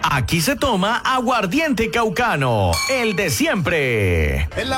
Aquí se toma aguardiente caucano, el de siempre.